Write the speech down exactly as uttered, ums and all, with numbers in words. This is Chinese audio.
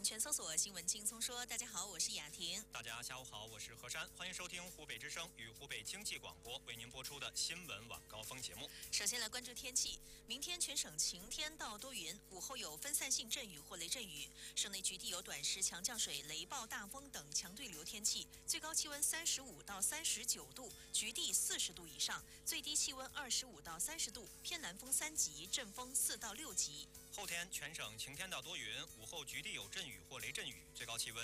全搜索新闻轻松说。大家好，我是雅婷。 大家下午好，我是何山，欢迎收听湖北之声与湖北经济广播为您播出的新闻晚高峰节目。 首先来关注天气，明天全省晴天到多云，午后有分散性阵雨或雷阵雨，省内局地有短时强降水、雷暴大风等强对流天气，最高气温三十五到三十九度，局地四十度以上，最低气温二十五到三十度，偏南风三级，阵风四到六级。 后天全省晴天到多云，午后局地有阵雨或雷阵雨，最高气温